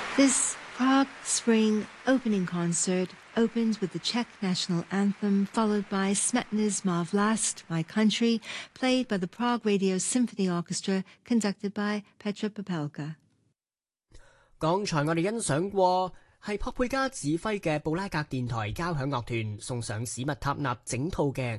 This Prague Spring opening concert opens with the Czech national anthem, followed by Smetana's Ma Vlast, My Country, played by the Prague Radio Symphony Orchestra, conducted by Petra Popelka. 剛才我哋欣賞過係珀佩加指揮嘅布拉格電台交響樂團送上史密塔納整套嘅